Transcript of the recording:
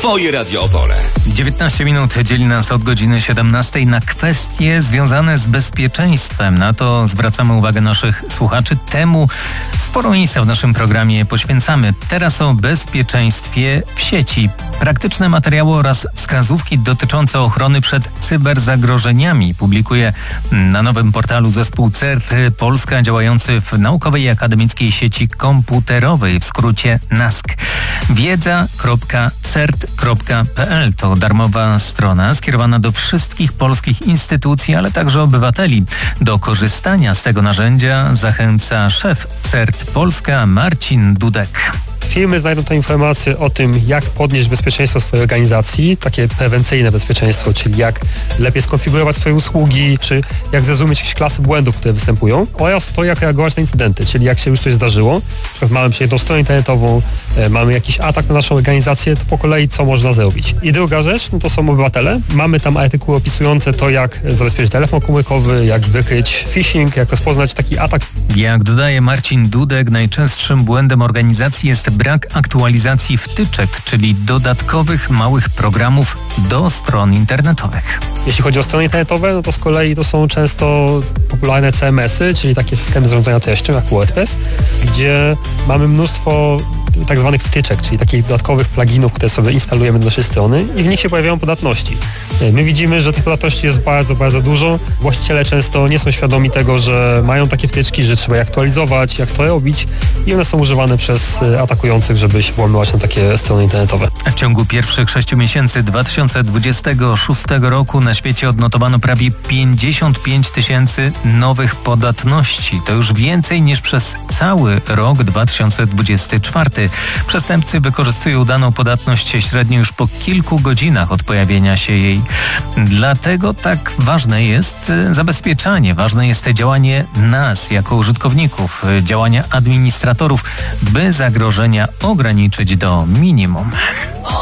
Twoje Radio Opole. 19 minut dzieli nas od godziny 17 na kwestie związane z bezpieczeństwem. Na to zwracamy uwagę naszych słuchaczy. Temu sporo miejsca w naszym programie poświęcamy. Teraz o bezpieczeństwie w sieci. Praktyczne materiały oraz wskazówki dotyczące ochrony przed cyberzagrożeniami publikuje na nowym portalu zespół CERT Polska, działający w naukowej i akademickiej sieci komputerowej, w skrócie NASK. wiedza.cert.pl to darmowa strona skierowana do wszystkich polskich instytucji, ale także obywateli. Do korzystania z tego narzędzia zachęca szef CERT Polska Marcin Dudek. Firmy znajdą te informacje o tym, jak podnieść bezpieczeństwo swojej organizacji, takie prewencyjne bezpieczeństwo, czyli jak lepiej skonfigurować swoje usługi, czy jak zrozumieć jakieś klasy błędów, które występują, oraz to, jak reagować na incydenty, czyli jak się już coś zdarzyło, na przykład mamy przejść stronę internetową, mamy jakiś atak na naszą organizację, to po kolei co można zrobić. I druga rzecz, no to są obywatele. Mamy tam artykuły opisujące to, jak zabezpieczyć telefon komórkowy, jak wykryć phishing, jak rozpoznać taki atak. Jak dodaje Marcin Dudek, najczęstszym błędem organizacji jest brak aktualizacji wtyczek, czyli dodatkowych małych programów do stron internetowych. Jeśli chodzi o strony internetowe, no to z kolei to są często popularne CMS-y, czyli takie systemy zarządzania treścią jak WordPress, gdzie mamy mnóstwo tak zwanych wtyczek, czyli takich dodatkowych pluginów, które sobie instalujemy do naszej strony i w nich się pojawiają podatności. My widzimy, że tych podatności jest bardzo, bardzo dużo. Właściciele często nie są świadomi tego, że mają takie wtyczki, że trzeba je aktualizować, jak to robić i one są używane przez atakujących, żeby się włamywać na takie strony internetowe. W ciągu pierwszych 6 miesięcy 2026 roku na świecie odnotowano prawie 55 tysięcy nowych podatności. To już więcej niż przez cały rok 2024. Przestępcy wykorzystują daną podatność średnio już po kilku godzinach od pojawienia się jej. Dlatego tak ważne jest zabezpieczanie, ważne jest działanie nas jako użytkowników, działania administratorów, by zagrożenia ograniczyć do minimum.